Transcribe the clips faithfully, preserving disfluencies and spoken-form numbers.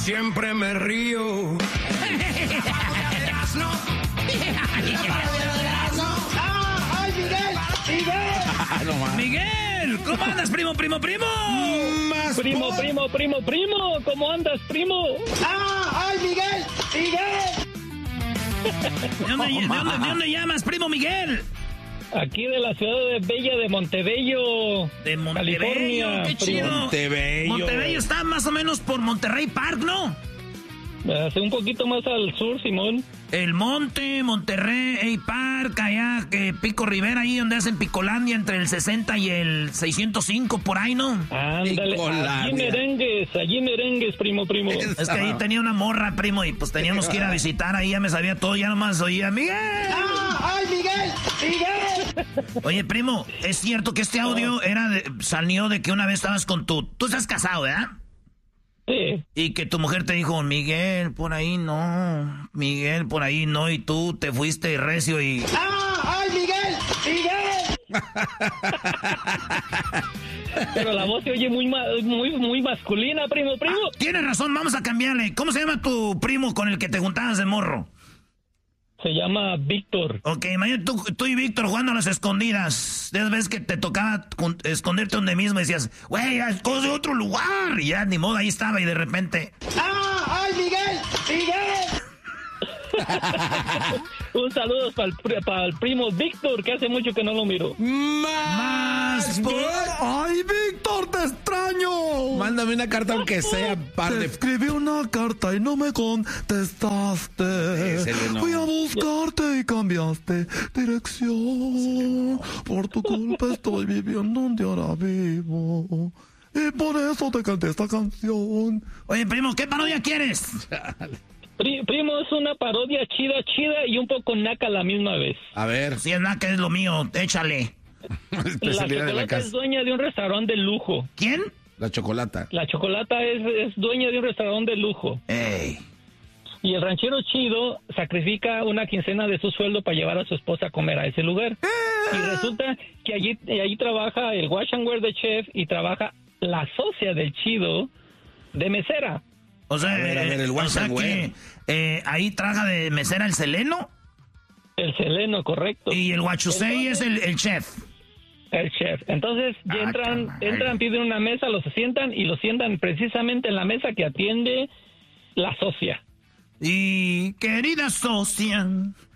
siempre me río. ¡Ay, Miguel! ¡Miguel! No, Miguel, ¿cómo andas, primo, primo, primo? Más primo, por... primo, primo, primo, ¿cómo andas, primo? ¡Ah! ¡Ay, Miguel! ¡Miguel! ¿De dónde, de, dónde, ¿De dónde llamas, primo Miguel? Aquí de la ciudad de Bella de Montebello, de Montebello, California. Qué chido. Montebello. Montebello está más o menos por Monterrey Park, ¿no? Hace un poquito más al sur, Simón. El Monte, Monterrey Park, allá, que Pico Rivera, ahí donde hacen Picolandia, entre el sesenta y el seiscientos cinco, por ahí, ¿no? Ándale, allí merengues, allí merengues, primo, primo. Es que ahí tenía una morra, primo, y pues teníamos que ir a visitar, ahí ya me sabía todo, ya nomás oía, ¡Miguel! ¡Ah! ¡Ay, Miguel! ¡Miguel! Oye, primo, es cierto que este audio era de, salió de que una vez estabas con tu... Tú estás casado, ¿verdad? Sí. Y que tu mujer te dijo, Miguel, por ahí no, Miguel, por ahí no, y tú te fuiste recio y... ¡Ah! ¡Ay, Miguel! ¡Miguel! Pero la voz se oye muy, muy, muy masculina, primo, primo. Ah, tienes razón, vamos a cambiarle. ¿Cómo se llama tu primo con el que te juntabas de morro? Se llama Víctor. Ok, mañana tú, tú y Víctor jugando a las escondidas. De veces que te tocaba esconderte donde mismo y decías, güey, escoge otro lugar. Y ya, ni modo, ahí estaba y de repente... ¡Ah! ¡Ay, Miguel! ¡Miguel! Un saludo para el, para el primo Víctor, que hace mucho que no lo miro. Más por... ¡Ay, Víctor, te extraño! Mándame una carta aunque sea par te de... escribí una carta y no me contestaste. Fui a buscarte y cambiaste dirección. Por tu culpa estoy viviendo donde ahora vivo. Y por eso te canté esta canción. Oye, primo, ¿qué parodia quieres? Primo, es una parodia chida, chida y un poco naca a la misma vez. A ver. Si es naca, es lo mío, échale. La Chocolata es dueña de un restaurante de lujo. ¿Quién? La Chocolata. La Chocolata es, es dueña de un restaurante de lujo. Ey. Y el ranchero chido sacrifica una quincena de su sueldo para llevar a su esposa a comer a ese lugar. Y resulta que allí, allí trabaja el wash and wear de chef y trabaja la socia del chido de mesera. O sea, a ver, a ver, el o sea que eh, ahí trabaja de mesera el Seleno. El Seleno, correcto. Y el Huachusei es el, el chef. El chef. Entonces ya ah, entran, caray. entran, piden una mesa, los sientan y los sientan precisamente en la mesa que atiende la socia. Y querida socia.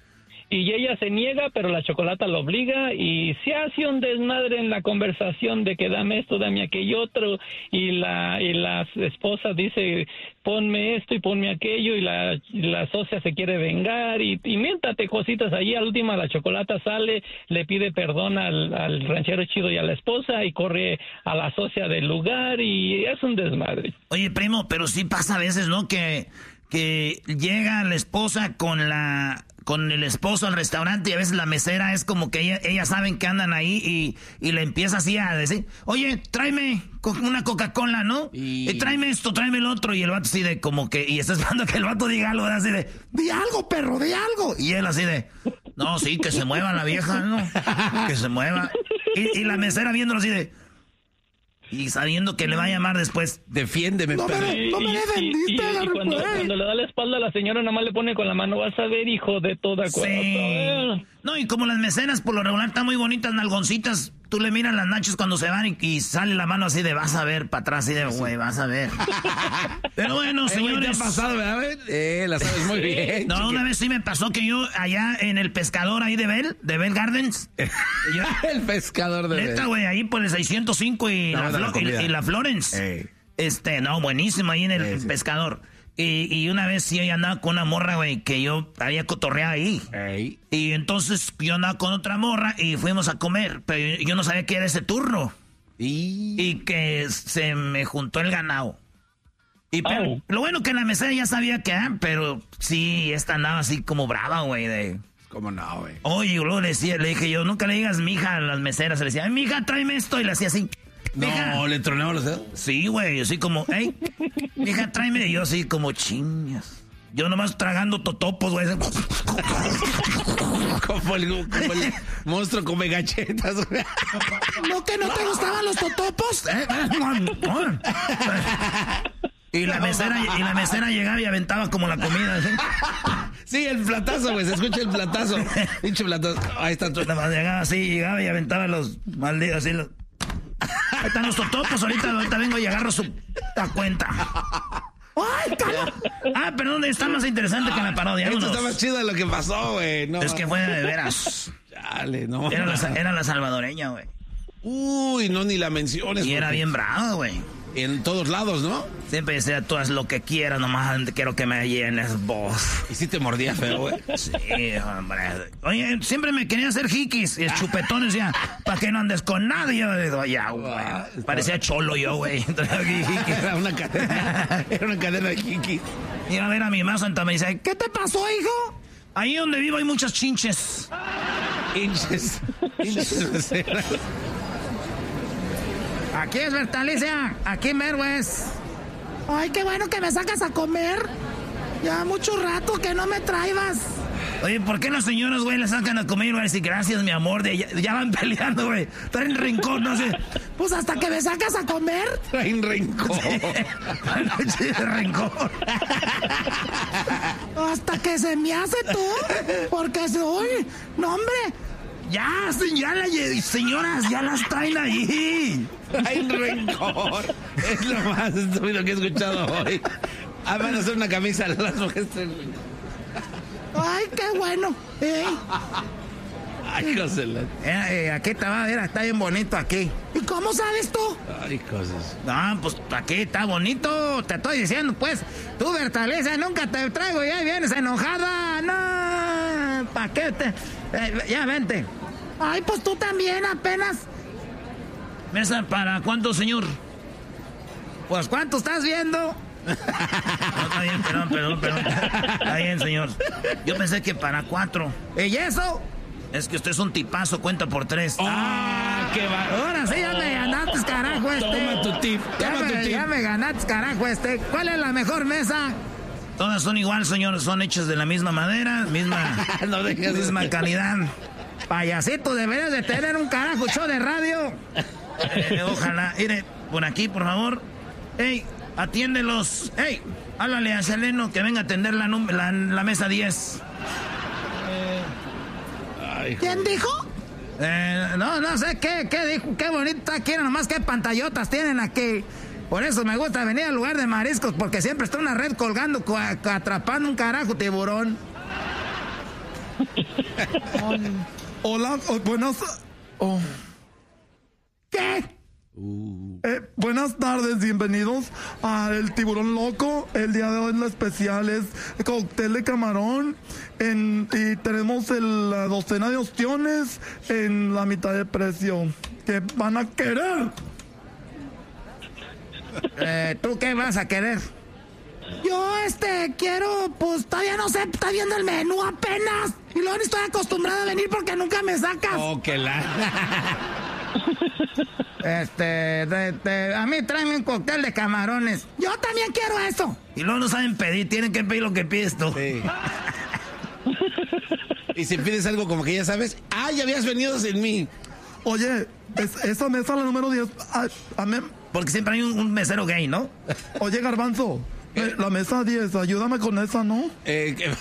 Y ella se niega, pero la Chocolata lo obliga y se hace un desmadre en la conversación de que dame esto, dame aquello otro, y la y la esposa dice ponme esto y ponme aquello, y la, y la socia se quiere vengar y, y miéntate cositas allí. Al último la Chocolata sale, le pide perdón al, al ranchero chido y a la esposa y corre a la socia del lugar y es un desmadre. Oye, primo, pero sí pasa a veces, ¿no? Que, que llega la esposa con la... con el esposo al restaurante y a veces la mesera es como que ella, ellas saben que andan ahí y, y le empieza así a decir, oye, tráeme una Coca-Cola, ¿no? Y... Eh, tráeme esto, tráeme el otro. Y el vato así de como que, y está esperando que el vato diga algo, así de, di algo, perro, di algo. Y él así de, no, sí, que se mueva la vieja, ¿no? Que se mueva. Y, y la mesera viéndolo así de... Y sabiendo que le va a llamar después, defiéndeme, no perro. Me, no me defendiste, y, y, y, y cuando, cuando le da la espalda a la señora, nada más le pone con la mano, vas a ver, hijo de toda cosa. Sí. No, y como las meseras por lo regular están muy bonitas, nalgoncitas, tú le miras las nachos cuando se van y, y sale la mano así de vas a ver para atrás, así de güey, vas a ver. Pero bueno, señores. ¿Qué ha pasado, verdad? Eh, la sabes muy bien. No, chique. Una vez sí me pasó que yo allá en el pescador ahí de Bell, de Bell Gardens. Yo, el pescador de Bell. Neta, güey, ahí por el seiscientos cinco y, no, la, Flo y, y la Florence. Ey. Este, no, buenísimo ahí en el Ey, pescador. Y, y una vez sí yo andaba con una morra, güey, que yo había cotorreado ahí. Ey. Y entonces yo andaba con otra morra y fuimos a comer, pero yo no sabía que era ese turno. Y, y que se me juntó el ganado. Y pero, oh. Lo bueno que en la mesera ya sabía que, ah, pero sí, esta andaba así como brava, güey, de... ¿Cómo no, güey? Oye, luego le decía, le dije yo, nunca le digas mija a las meseras. Le decía, ay, mija, tráeme esto. Y le hacía así. Mija. No, ¿le tronaba los dedos? Sí, güey, así como, hey, mija, tráeme. Y yo así como, chingas. Yo nomás tragando totopos, güey. Como el, como el monstruo come galletas, güey. ¿No que no te gustaban los totopos? ¿Eh? Y la mesera, y la mesera llegaba y aventaba como la comida. ¿Sí? Sí, el platazo, güey, se escucha el platazo. Pinche platazo. Ahí está tu... Llegaba así, llegaba y aventaba los malditos así. Los... Ahí están los totopos, ahorita, ahorita vengo y agarro su la cuenta. ¡Ay, cala! Ah, pero ¿dónde está más interesante que la parodia? Esto Vámonos. está más chido de lo que pasó, güey. No. Es que fue de veras. Dale, no. Era la, era la salvadoreña, güey. Uy, no, ni la menciones. Y era porque... bien brava, güey. En todos lados, ¿no? Siempre decía, tú haz lo que quieras, nomás quiero que me llenes vos. Y sí te mordía feo, güey. Sí, hombre. Oye, siempre me quería hacer jiquis. Y el chupetón decía, ¿para qué no andes con nadie? Yo digo, ya, güey. Parecía cholo yo, güey. Era una cadena. Era una cadena de jiquis. Iba a ver a mi mamá Santa me dice, ¿qué te pasó, hijo? Ahí donde vivo hay muchas chinches. Hinches. Hinches meseras. Aquí es Bertalicia, aquí mero es. Ay, qué bueno que me sacas a comer. Ya mucho rato que no me traibas. Oye, ¿por qué las señoras, güey, le sacan a comer y van a decir gracias, mi amor? De, ya, ya van peleando, güey. Traen rencor, no sé. Pues hasta que me sacas a comer. Traen rencor. Sí, de rencor. Hasta que se me hace tú. Porque soy. No, hombre. Ya, señora, señoras, ya las traen ahí. Traen rencor. Es lo más estúpido que he escuchado hoy. Ah, van a hacer una camisa a las mujeres. Ay, qué bueno. ¿Eh? Ay, cosas. Eh, eh, aquí te va a ver, está bien bonito aquí. ¿Y cómo sabes tú? Ay, cosas. No, pues aquí está bonito, te estoy diciendo, pues. Tú, Bertalicia, nunca te traigo y ya vienes enojada. No, ¿para qué te...? Eh, ya, vente. Ay, pues tú también, apenas. ¿Mesa para cuánto, señor? Pues, ¿cuánto estás viendo? No, está bien, perdón, perdón, perdón. Está bien, señor. Yo pensé que para cuatro. ¿Y eso? Es que usted es un tipazo, cuenta por tres. ¡Ah, qué va! Ahora sí ya me ganaste, carajo, este. Toma tu tip, Ya toma tu me, tip. ya me ganaste, carajo, este. ¿Cuál es la mejor mesa? Todas son igual, señor. Son hechas de la misma madera, misma, No dejes de- misma calidad. Payasito, deberías de tener un carajo show de radio. Eh, ojalá. Mire, por aquí, por favor. Ey, atiéndelos. Ey, háblale a Seleno que venga a atender la, num- la, la mesa diez. Ay, ¿Quién dijo? Eh, no, no sé qué, qué dijo, qué bonita quieren, nomás qué pantallotas tienen aquí. Por eso me gusta venir al lugar de mariscos, porque siempre está una red colgando, cu- atrapando un carajo tiburón. Hola, oh, buenas... oh, ¿Qué? eh, buenas tardes, bienvenidos a El Tiburón Loco. El día de hoy la especial es cóctel de camarón en, y tenemos el- la docena de ostiones en la mitad de precio. ¿Qué van a querer? Eh, ¿Tú qué vas a querer? Yo, este, quiero, pues todavía no sé, está viendo el menú apenas. Y luego ni estoy acostumbrado a venir porque nunca me sacas. oh, que la... Este, de- de- a mí tráeme un cóctel de camarones. Yo también quiero eso. Y luego no saben pedir, tienen que pedir lo que pides tú. Sí. Y si pides algo como que ya sabes, ah, ya habías venido sin mí. Oye, es- esa mesa, la número diez... ah, a mí- Porque siempre hay un, un mesero gay, ¿no? oye, Garbanzo, eh, la mesa diez, ayúdame con esa, ¿no? Eh, que-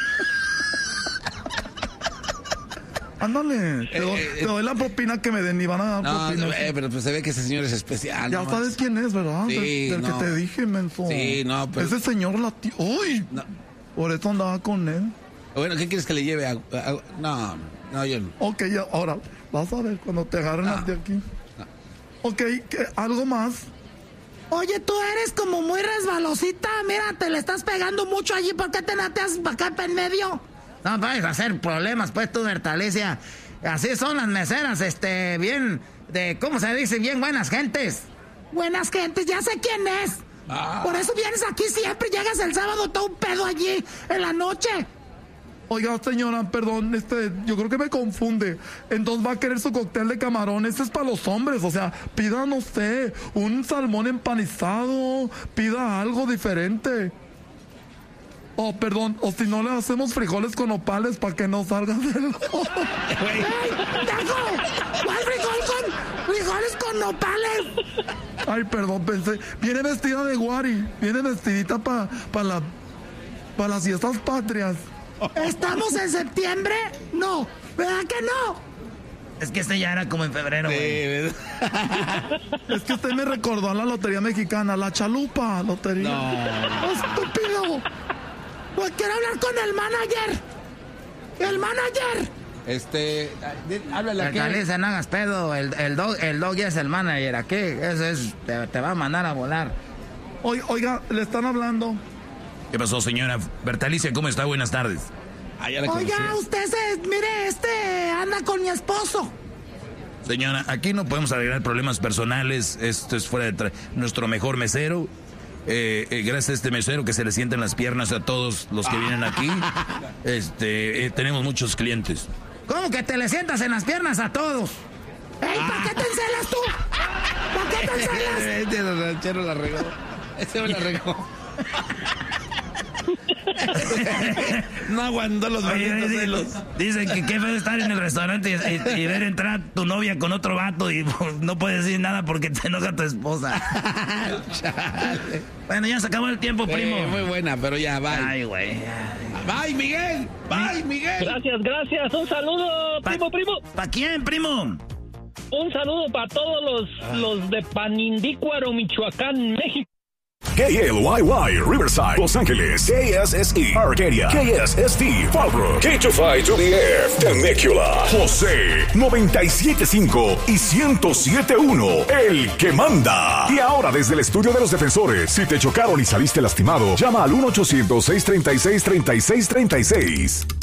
Ándale, te doy, Eh, eh, te doy la propina que me den y van a dar No, propina. eh, pero pues se ve que ese señor es especial. Ya ¿no? sabes quién es, ¿verdad? Sí, del del no. que te dije, menso. Sí, no, pero- Ese señor lati... ¡Uy! No. Por eso andaba con él. Bueno, ¿qué quieres que le lleve? A, a- no, no, yo no. Ok, ya, ahora, vas a ver cuando te agarren No. a ti aquí. Ok, ¿qué- ¿algo más? Oye, tú eres como muy resbalosita. Mira, te le estás pegando mucho allí. ¿Por qué te nateas para acá en medio? No puedes hacer problemas, pues tú, Bertalicia. Así son las meseras, este, bien, de, ¿cómo se dice? Bien buenas gentes. Buenas gentes, ya sé quién es. Ah. Por eso vienes aquí siempre. Llegas el sábado todo un pedo allí en la noche. Oiga, señora, perdón, este, yo creo que me confunde. Entonces va a querer su cóctel de camarón. Este es para los hombres, o sea, pida, no sé, un salmón empanizado, pida algo diferente. Oh, perdón, o si no le hacemos frijoles con opales para que no salga del... ¡Ey, Taco! ¿Cuál frijol con Frijoles con nopales. Ay, perdón, pensé. Viene vestida de Wari. Viene vestidita para pa la, pa las fiestas patrias. ¿Estamos en septiembre? No. ¿Verdad que no? Es que este ya era como en febrero, güey. Sí, Es que usted me recordó a la Lotería Mexicana, la chalupa, lotería. no. Estúpido. Pues quiero hablar con el manager. El manager. Este, de- háblale aquí. Caliza, no hagas pedo. El, el, dog, el dog ya es el manager aquí. Eso es, te, te va a mandar a volar. Oiga, oiga, le están hablando. ¿Qué pasó, señora? Bertalicia, ¿cómo está? Buenas tardes. Ah, ya la conocí. Oiga, usted se... Mire, este anda con mi esposo. Señora, aquí no podemos arreglar problemas personales. Esto es fuera de tra- nuestro mejor mesero. Eh, eh, gracias a este mesero que se le sienten las piernas a todos los que vienen aquí. Este, eh, tenemos muchos clientes. ¿Cómo que te le sientas en las piernas a todos? ¡Ey, ¿para qué te encelas tú? ¿Para qué te encelas? Este los rancheros la regó. Ese me la regó. No aguantó los Oye, malditos di- celos. dicen que qué feo estar en el restaurante y, y- y ver entrar tu novia con otro vato y pues, no puedes decir nada porque te enoja tu esposa. Chale. Bueno, ya se acabó el tiempo, primo. Eh, muy buena, pero ya, bye. Ay, güey. Bye, Miguel. Bye, Miguel. Gracias, gracias. Un saludo, Pa- primo, primo. ¿Pa quién, primo? Un saludo para todos los, los de Panindícuaro, Michoacán, México. K L Y Y, Riverside, Los Ángeles, K S S E, Arcadia, K S S T, Fallbrook, K two five to the F, Temecula, José, noventa y siete punto cinco y ciento siete punto uno, el que manda. Y ahora desde el estudio de los defensores, si te chocaron y saliste lastimado, llama al uno ochocientos, seiscientos treinta y seis, treinta y seis treinta y seis.